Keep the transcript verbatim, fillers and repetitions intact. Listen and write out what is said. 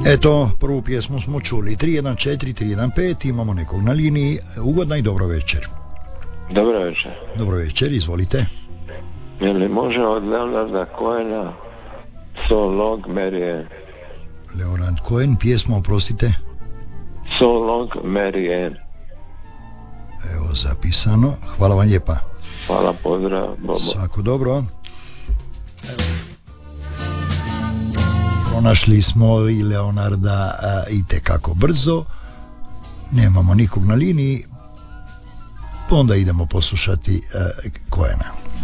Eto, prvu pjesmu smo čuli. tri jedan četiri tri jedan pet, imamo nekog na liniji. Ugodna i dobro večer. Dobro večer. Dobro večer, izvolite. Je li može od Leonarda Cohena So Long Marianne? Leonard Cohen, pjesma, oprostite. So Long Marianne. Evo, zapisano. Hvala vam lijepa. Hvala, pozdrav. Bobo. Svako dobro. Evo. Pronašli smo i Leonarda a, i tekako brzo. Nemamo nikog na liniji. Onda idemo poslušati a, Cohena.